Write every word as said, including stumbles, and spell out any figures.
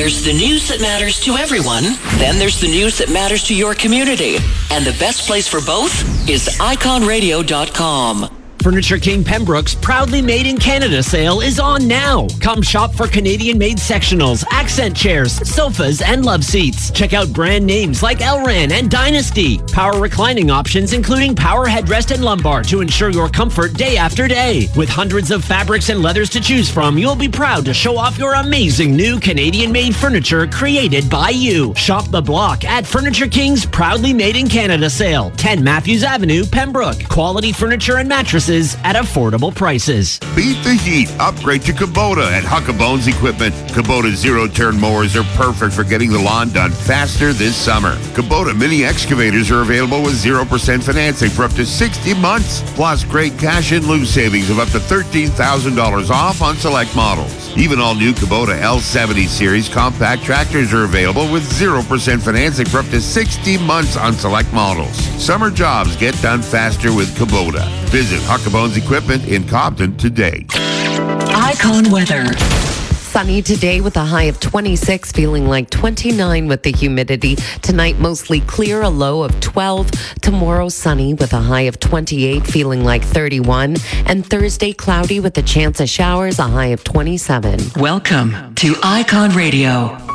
There's the news that matters to everyone. Then there's the news that matters to your community. And the best place for both is icon radio dot com. Furniture King Pembroke's Proudly Made in Canada sale is on now. Come shop for Canadian-made sectionals, accent chairs, sofas, and love seats. Check out brand names like Elran and Dynasty. Power reclining options including power headrest and lumbar to ensure your comfort day after day. With hundreds of fabrics and leathers to choose from, you'll be proud to show off your amazing new Canadian-made furniture created by you. Shop the block at Furniture King's Proudly Made in Canada sale. ten Matthews Avenue, Pembroke. Quality furniture and mattresses at affordable prices. Beat the heat. Upgrade to Kubota at Huckabones Equipment. Kubota zero-turn mowers are perfect for getting the lawn done faster this summer. Kubota mini excavators are available with zero percent financing for up to sixty months. Plus, great cash in lieu savings of up to thirteen thousand dollars off on select models. Even all new Kubota L seventy series compact tractors are available with zero percent financing for up to sixty months on select models. Summer jobs get done faster with Kubota. Visit Huckabones Equipment in Compton today. Icon weather. Sunny today with a high of twenty-six, feeling like twenty-nine with the humidity. Tonight, mostly clear, a low of twelve. Tomorrow, sunny with a high of twenty-eight, feeling like thirty-one. And Thursday, cloudy with a chance of showers, a high of twenty-seven. Welcome to Icon Radio.